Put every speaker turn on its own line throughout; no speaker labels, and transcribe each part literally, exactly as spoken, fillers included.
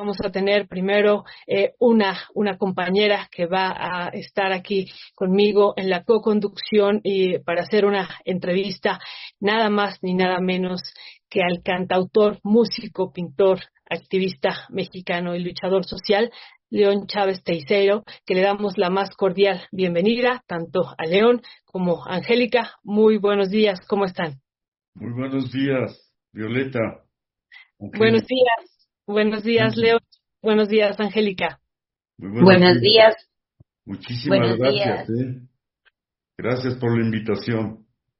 vamos a tener primero eh, una, una compañera que va a estar aquí conmigo en la co-conducción y para hacer una entrevista nada más ni nada menos que al cantautor, músico, pintor, activista mexicano y luchador social, León Chávez Teiseiro, que le damos la más cordial bienvenida tanto a León como a Angélica. Muy buenos días, ¿cómo están?
Muy buenos días, Violeta,
Buenos
Angélica.
días, buenos días, León. Buenos días, Angélica.
Muy buenos
Buenos
días.
días,
Muchísimas
buenos
gracias,
días.
¿eh? Gracias por la invitación.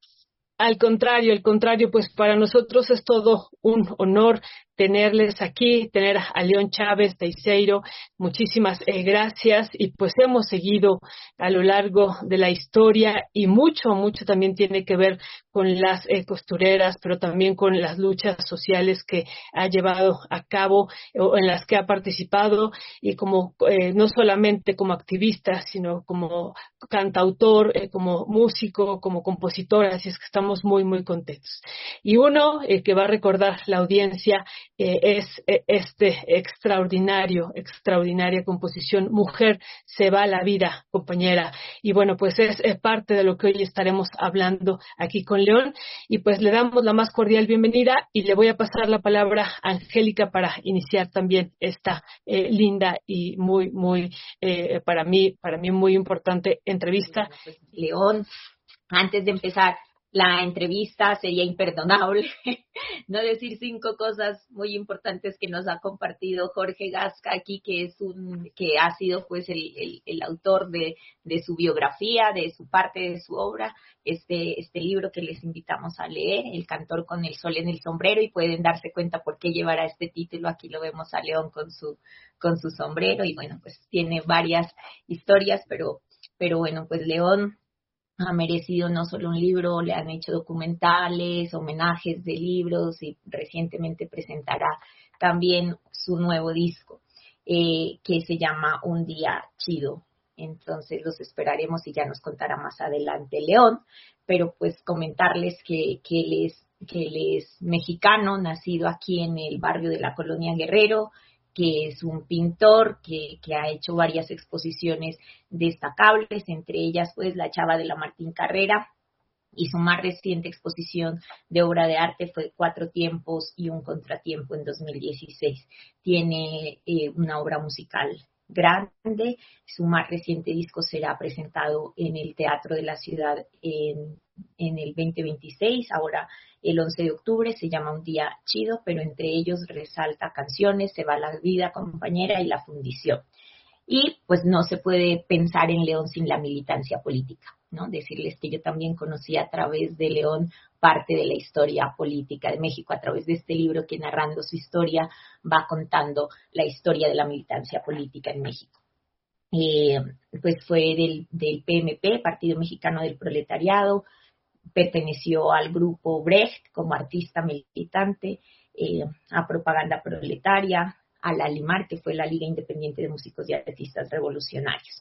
Al contrario, al contrario, pues para nosotros es todo un honor tenerles aquí, tener a León Chávez Teiseiro. Muchísimas eh, gracias y pues hemos seguido a lo largo de la historia y mucho, mucho también tiene que ver con las eh, costureras, pero también con las luchas sociales que ha llevado a cabo o en las que ha participado y como eh, no solamente como activista, sino como cantautor, eh, como músico, como compositor, así es que estamos muy, muy contentos. Y uno eh, que va a recordar la audiencia eh, es eh, este extraordinario, extraordinaria composición, Mujer se va la vida, compañera. Y bueno, pues es, es parte de lo que hoy estaremos hablando aquí con León. Y pues le damos la más cordial bienvenida y le voy a pasar la palabra a Angélica para iniciar también esta eh, linda y muy, muy, eh, para mí, para mí muy importante entrevista.
Bueno, pues, León, antes de empezar la entrevista sería imperdonable no decir cinco cosas muy importantes que nos ha compartido Jorge Gasca aquí, que es un que ha sido pues el, el, el autor de, de su biografía, de su parte de su obra, este, este libro que les invitamos a leer, El cantor con el sol en el sombrero, y pueden darse cuenta por qué llevará este título. Aquí lo vemos a León con su, con su sombrero, y bueno, pues tiene varias historias, pero, pero bueno, pues León ha merecido no solo un libro, le han hecho documentales, homenajes de libros, y recientemente presentará también su nuevo disco eh, que se llama Un Día Chido. Entonces los esperaremos y ya nos contará más adelante León, pero pues comentarles que, que, él es, que él es mexicano, nacido aquí en el barrio de la Colonia Guerrero, que es un pintor que, que ha hecho varias exposiciones destacables, entre ellas pues La Chava de la Martín Carrera, y su más reciente exposición de obra de arte fue Cuatro Tiempos y un Contratiempo en dos mil dieciséis. Tiene eh, una obra musical grande. Su más reciente disco será presentado en el Teatro de la Ciudad en, en el veinte veintiséis, ahora el once de octubre, se llama Un Día Chido, pero entre ellos resalta canciones, Se va la vida, compañera, y La Fundición. Y pues no se puede pensar en León sin la militancia política, ¿no? Decirles que yo también conocí a través de León parte de la historia política de México, a través de este libro que, narrando su historia, va contando la historia de la militancia política en México. Eh, pues fue del, del P M P, Partido Mexicano del Proletariado, perteneció al grupo Brecht como artista militante, eh, a Propaganda Proletaria, a la LIMAR, que fue la Liga Independiente de Músicos y Artistas Revolucionarios.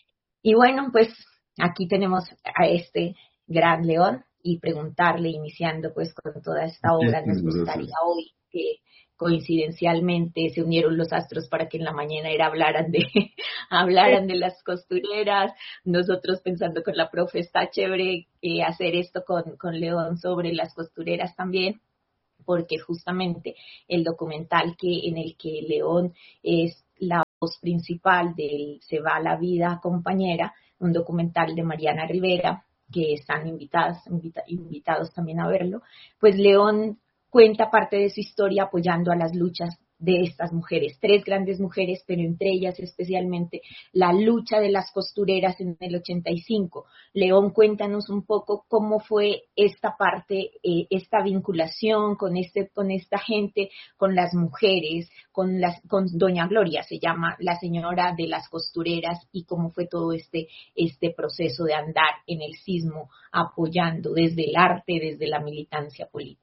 Y bueno, pues aquí tenemos a este gran León, y preguntarle, iniciando pues con toda esta obra, nos gustaría hoy que coincidencialmente se unieron los astros para que en la mañanera hablaran de, hablaran de las costureras. Nosotros pensando con la profe, está chévere eh, hacer esto con, con León sobre las costureras también, porque justamente el documental que en el que León es la voz principal del Se va la vida, compañera, un documental de Mariana Rivera, que están invitadas, invita, invitados también a verlo, pues León cuenta parte de su historia apoyando a las luchas de estas mujeres, tres grandes mujeres, pero entre ellas especialmente la lucha de las costureras en el ochenta y cinco. León, cuéntanos un poco cómo fue esta parte, eh, esta vinculación con este, con esta gente, con las mujeres, con las, con Doña Gloria, se llama la señora de las costureras, y cómo fue todo este, este proceso de andar en el sismo, apoyando desde el arte, desde la militancia política.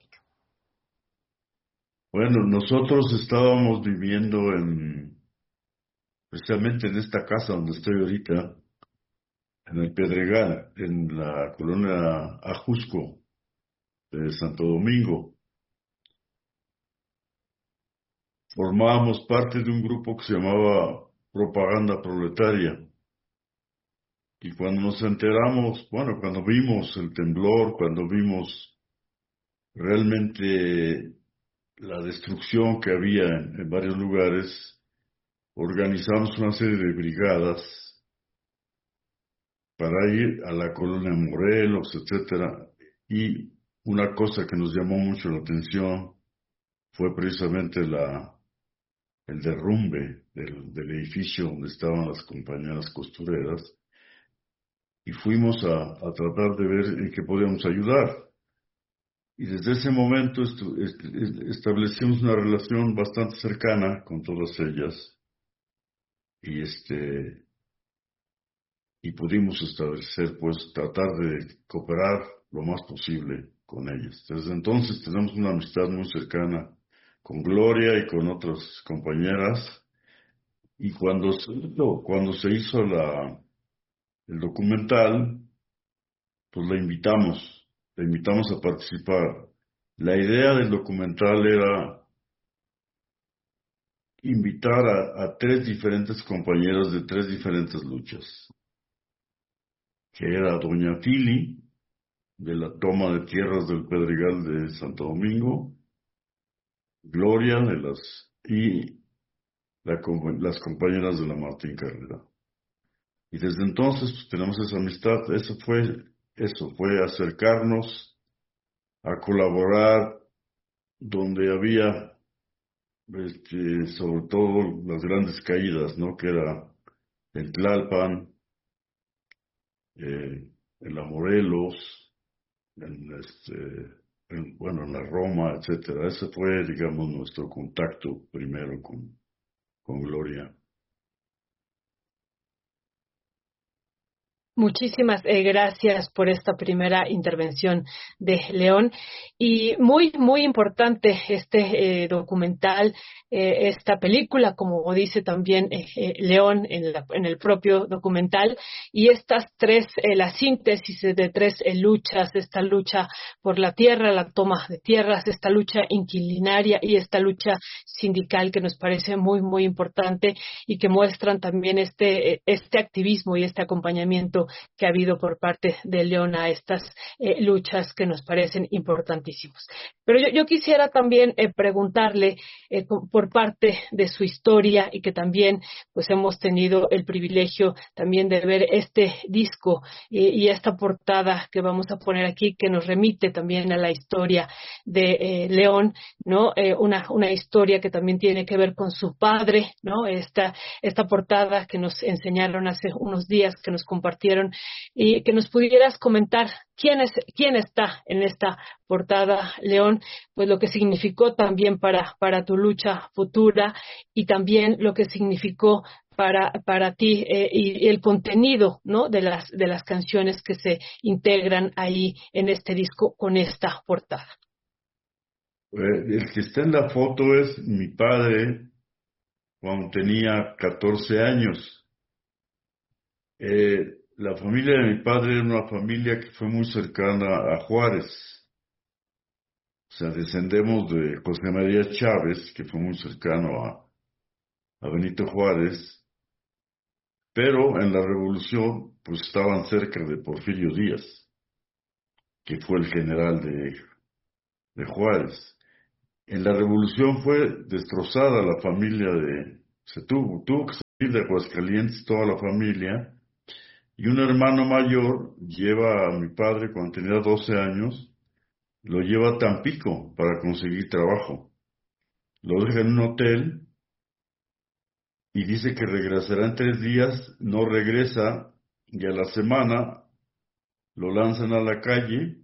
Bueno, nosotros estábamos viviendo en, precisamente en esta casa donde estoy ahorita, en el Pedregal, en la colonia Ajusco de Santo Domingo. formábamos parte de un grupo que se llamaba Propaganda Proletaria. Y cuando nos enteramos, bueno, cuando vimos el temblor, cuando vimos realmente la destrucción que había en, en varios lugares, organizamos una serie de brigadas para ir a la colonia Morelos, etcétera. Y una cosa que nos llamó mucho la atención fue precisamente la, el derrumbe del, del edificio donde estaban las compañeras costureras. Y fuimos a, a tratar de ver en qué podíamos ayudar. Y desde ese momento estu, est, establecimos una relación bastante cercana con todas ellas. Y este y pudimos establecer, pues, tratar de cooperar lo más posible con ellas. Desde entonces tenemos una amistad muy cercana con Gloria y con otras compañeras. Y cuando se, cuando se hizo la, el documental, pues la invitamos, la invitamos a participar. La idea del documental era invitar a, a tres diferentes compañeras de tres diferentes luchas, que era Doña Tili, de la toma de tierras del Pedregal de Santo Domingo, Gloria de las y la, las compañeras de la Martín Carrera. Y desde entonces pues, tenemos esa amistad. Eso fue, eso fue acercarnos a colaborar donde había, este, sobre todo las grandes caídas, ¿no? Que era en Tlalpan, eh, en la Morelos, en este, en, bueno, en la Roma, etcétera. Ese fue, digamos, nuestro contacto primero con, con Gloria.
Muchísimas eh, gracias por esta primera intervención de León. Y muy, muy importante este eh, documental, eh, esta película, como dice también eh, eh, León en, la, en el propio documental, y estas tres, eh, la síntesis de tres eh, luchas, esta lucha por la tierra, la toma de tierras, esta lucha inquilinaria y esta lucha sindical que nos parece muy, muy importante y que muestran también este, este activismo y este acompañamiento que ha habido por parte de León a estas eh, luchas que nos parecen importantísimos. Pero yo, yo quisiera también eh, preguntarle eh, por parte de su historia y que también pues hemos tenido el privilegio también de ver este disco y, y esta portada que vamos a poner aquí que nos remite también a la historia de eh, León, ¿no? Eh, una, una historia que también tiene que ver con su padre, ¿no? Esta, esta portada que nos enseñaron hace unos días, que nos compartieron, y que nos pudieras comentar quién es, quién está en esta portada, León, pues lo que significó también para, para tu lucha futura y también lo que significó para, para ti eh, y, y el contenido, ¿no? de las, de las canciones que se integran ahí en este disco con esta portada.
Eh, el que está en la foto es mi padre cuando tenía catorce años. Eh, la familia de mi padre era una familia que fue muy cercana a Juárez. O sea, descendemos de José María Chávez, que fue muy cercano a, a Benito Juárez, pero en la revolución pues estaban cerca de Porfirio Díaz, que fue el general de, de Juárez. En la revolución fue destrozada la familia de... Se tuvo, tuvo que salir de Aguascalientes toda la familia, y un hermano mayor lleva a mi padre cuando tenía doce años, lo lleva a Tampico para conseguir trabajo. Lo deja en un hotel y dice que regresará en tres días, no regresa, y a la semana lo lanzan a la calle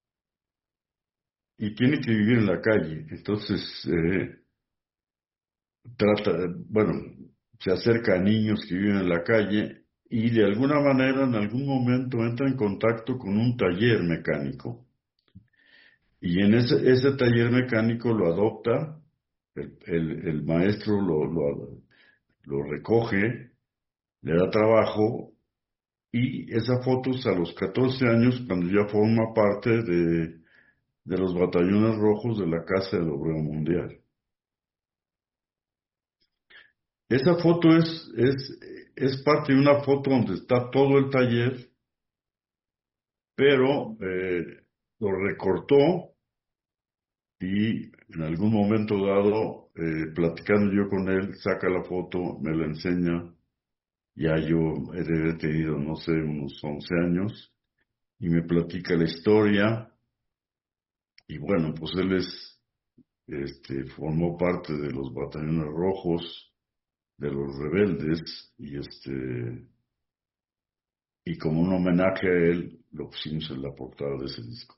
y tiene que vivir en la calle. Entonces, eh, trata, bueno, se acerca a niños que viven en la calle y de alguna manera en algún momento entra en contacto con un taller mecánico. Y en ese, ese taller mecánico lo adopta, el, el, el maestro lo, lo, lo recoge, le da trabajo, y esa foto es a los catorce años cuando ya forma parte de, de los batallones rojos de la Casa del Obrero Mundial. Esa foto es, es, es parte de una foto donde está todo el taller, pero eh, lo recortó y en algún momento dado, eh, platicando yo con él, saca la foto, me la enseña. Ya yo he tenido, no sé, unos once años, y me platica la historia. Y bueno, pues él es, este, formó parte de los batallones rojos, de los rebeldes, y este, y como un homenaje a él, lo pusimos en la portada de ese disco.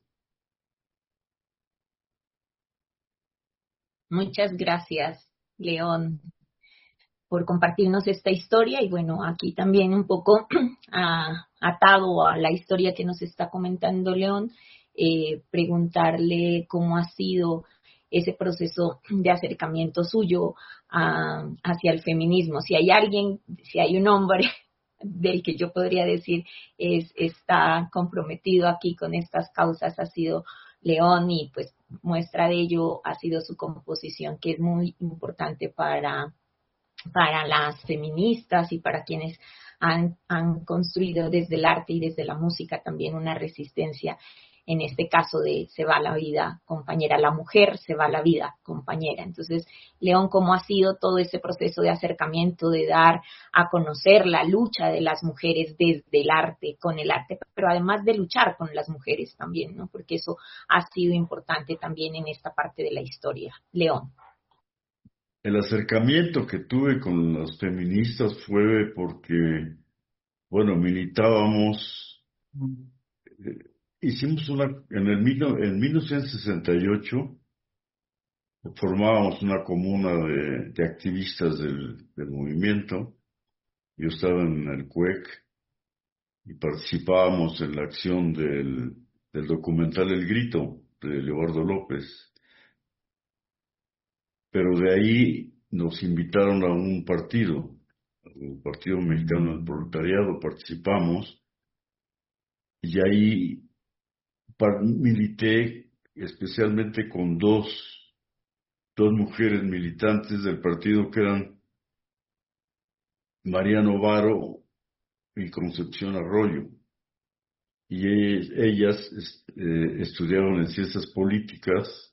Muchas gracias, León, por compartirnos esta historia y bueno, aquí también un poco ah, atado a la historia que nos está comentando León, eh, preguntarle cómo ha sido ese proceso de acercamiento suyo ah, hacia el feminismo. Si hay alguien, si hay un hombre del que yo podría decir es está comprometido aquí con estas causas, ha sido León y pues muestra de ello ha sido su composición, que es muy importante para para las feministas y para quienes han, han construido desde el arte y desde la música también una resistencia, en este caso de se va la vida compañera, la mujer se va la vida compañera. Entonces, León, ¿cómo ha sido todo ese proceso de acercamiento, de dar a conocer la lucha de las mujeres desde el arte, con el arte, pero además de luchar con las mujeres también, ¿no? Porque eso ha sido importante también en esta parte de la historia. León.
El acercamiento que tuve con las feministas fue porque, bueno, militábamos, eh, hicimos una, en el mil- en mil novecientos sesenta y ocho, formábamos una comuna de, de activistas del, del movimiento. Yo estaba en el C U E C y participábamos en la acción del, del documental El Grito de Leobardo López. Pero de ahí nos invitaron a un partido, el Partido Mexicano del Proletariado, participamos y ahí par- milité especialmente con dos, dos mujeres militantes del partido que eran Mariano Varo y Concepción Arroyo. Y ellas, ellas es- eh, estudiaban en ciencias políticas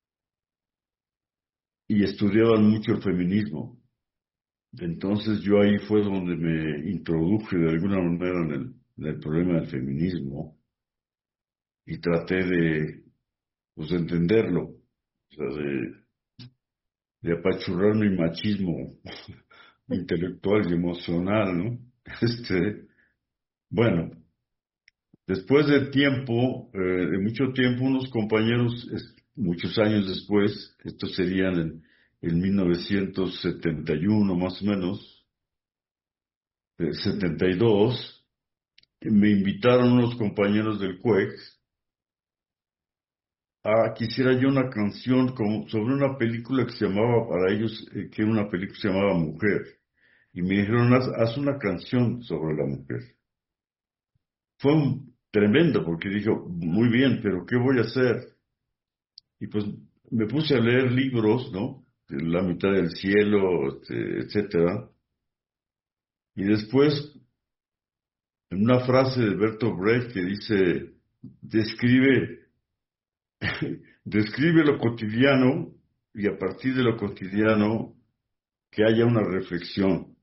y estudiaban mucho el feminismo. Entonces yo ahí fue donde me introduje de alguna manera en el, en el problema del feminismo y traté de, pues, de entenderlo, o sea, de, de apachurrar mi machismo intelectual y emocional, ¿no? Este, bueno, después de tiempo, eh, de mucho tiempo, unos compañeros, es- muchos años después, estos serían en, en mil novecientos setenta y uno más o menos, eh, setenta y dos, me invitaron unos compañeros del C U E C a que hiciera yo una canción como, sobre una película que se llamaba, para ellos, eh, que era una película que se llamaba Mujer. Y me dijeron, haz, haz una canción sobre la mujer. Fue un tremendo porque dije, muy bien, pero ¿qué voy a hacer? Y pues me puse a leer libros, ¿no? De La mitad del cielo, este, etcétera. Y después, en una frase de Bertolt Brecht que dice, describe, describe lo cotidiano y a partir de lo cotidiano que haya una reflexión.